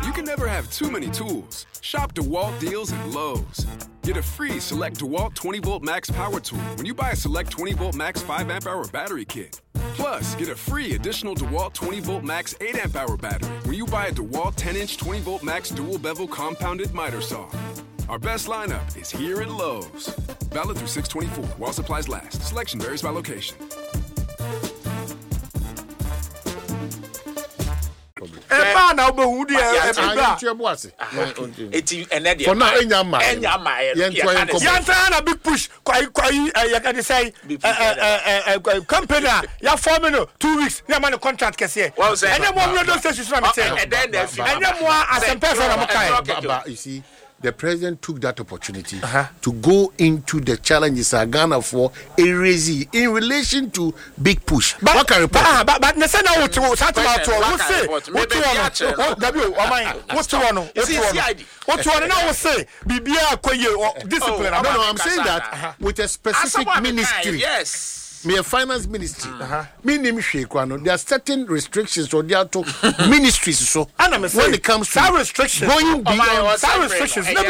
You can never have too many tools. Shop DeWalt deals at Lowe's. Get a free Select DeWalt 20-volt max power tool when you buy a Select 20-volt max 5-amp-hour battery kit. Plus, get a free additional DeWalt 20-volt max 8-amp-hour battery when you buy a DeWalt 10-inch 20-volt max dual-bevel compounded miter saw. Our best lineup is here at Lowe's. Valid through 6/24 while supplies last. Selection varies by location. For now, a big push. You can say, company, you're forming 2 weeks. You're man contract. Can say, and then one of those sessions. And then more as a person. You see. The president took that opportunity to go into the challenges Ghana for a raise in relation to big push. But but Nessa now what say? Discipline. No, I'm saying that with a specific ministry. Yes. Me a finance ministry. There are certain restrictions or there are two ministries. So when it comes to restrictions, going beyond restrictions, okay.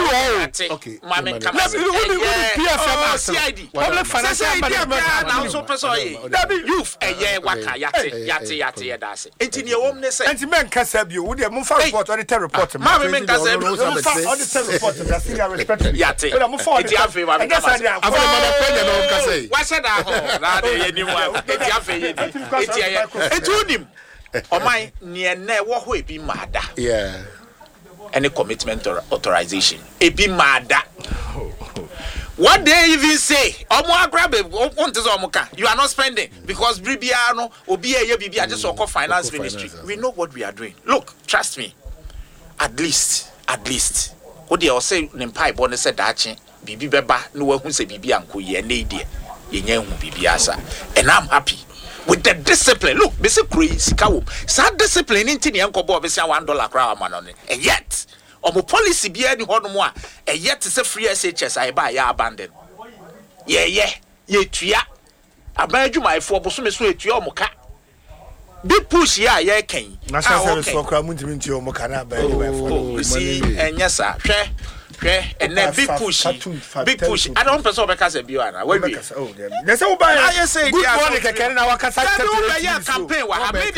CID. Public financial management. Youth a year waka yate that's it. Enti wom ne say. Enti men kasa bi wo de mo fa report on the report. Ma men kasa bi on the report that see respect. Yate. Enti afi wa me wa said that Etunim Omai near ne wo ho ebi mada. Yeah. Any commitment or authorization. Ebi mada. What they even say, Omo grab you are not spending because Bribiano obi eye bibia just call finance ministry. We know what we are doing. Look, trust me. At least what they all say nimpai bonne said dachi bibi beba no hu say bibi anko ye na idea. And I'm happy with the discipline. Look, basically, sad discipline into the uncle Bob is $1 crowd man on it. And yet, our policy be any one more, and yet it's a free SHS I buy ya abandoned. Yeah, tria. I buy you my 4 percent to your mocha. Big push, yeah, can. National service for Kramunti to your mocana, see, and yes, sir. And then big push. I don't person because of you Anna. Wait. There's no buy. Say good morning can our campaign. What made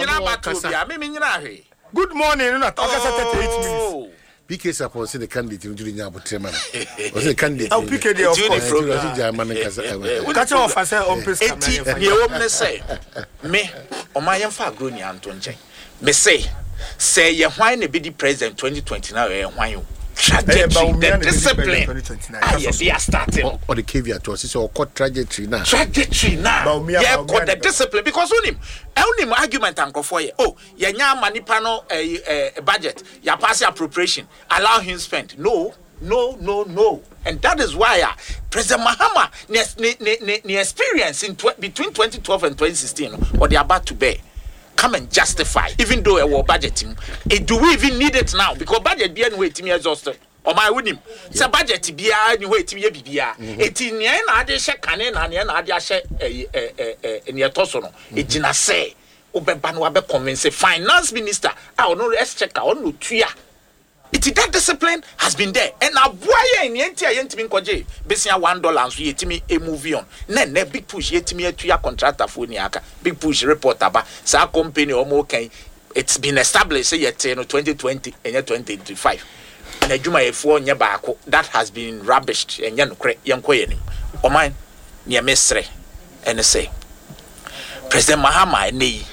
good morning not 38 minutes. PK suppose the candidate during your chairman. Was a candidate. Oh, PK the catch off as on press. You say me on my far grown Anton. Me say you why be the president 2029 why you trajectory, the discipline. They are starting. Or the caveat was it's all called trajectory now. Trajectory now. Yeah, called the discipline because only argument uncle for you. Oh, yeah, money panel budget. You pass appropriation. Allow him spend. No. And that is why President Mahama the experience in between 2012 and 2016 or they are about to bear. Come and justify, even though our budgeting. Do we even need it now? Because budget be anyway to me exhausted. Or my winning. So budget be anyway to me BBA. It in the end, I just check and I just check in your tosono. It didn't say, Obebanwabe convince finance minister. I will not rest check. I will not tria. That discipline has been there. And now, why in the entire Yentimin Koje, Bessia $1 and so yetimi a movie on. Then, big push yetimi a 2-year contractor for Niaka, big push report about Sa company or more. It's been established, say, 2020 and 2025. And a Juma A4 Nyabako, that has been rubbished and Yankoyeni. Or mine, near Mestre, and say, President Mahama, nee.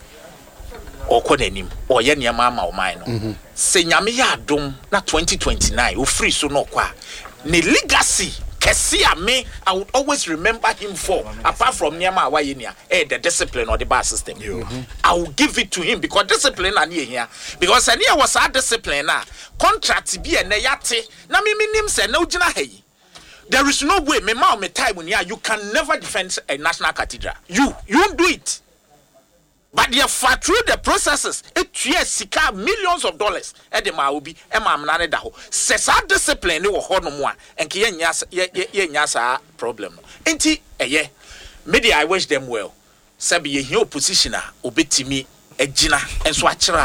Or Kodenim, or Yenya Mama or mine. Say Yamia Dom, not 2029, who free so no qua. Ne legacy, Kessia me, I would always remember him for, apart from Nyama Wayenia, the discipline or the bar system. I will give it to him because discipline are near here. Because I near was our discipliner. Contract be a nayate, Nami say no jinahe. There is no way, me ma me time when you can never defend a national cathedral. You do it. But they fought through the processes. It sika millions of dollars. Ede ma obi, ema amnane da ho. Sesa discipline wo ho no mo a, enke ye nyasa problem no. Enti media I wish them well. Sabi ye opposition a obetimi agina enso akira